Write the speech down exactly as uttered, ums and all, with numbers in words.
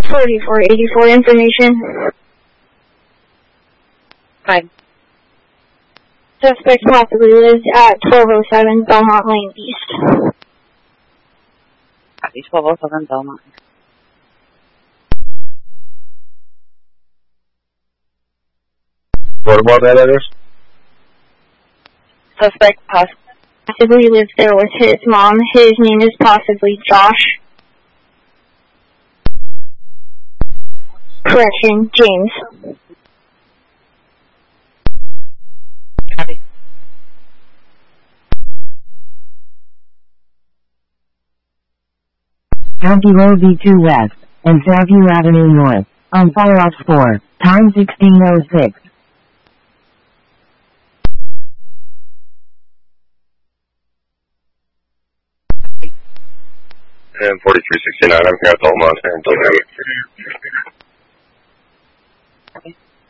forty-four eighty-four information. Five. Suspect possibly lives at twelve oh seven Belmont Lane East. Copy, twelve oh seven Belmont. What about that address? Suspect possibly Possibly lives there with his mom. His name is possibly Josh. Correction, James. Copy. County Road B two West and Fairview Avenue North on Fireoff four, time sixteen oh six. And forty-three sixty-nine, I'm here at the Almont here in Delaware.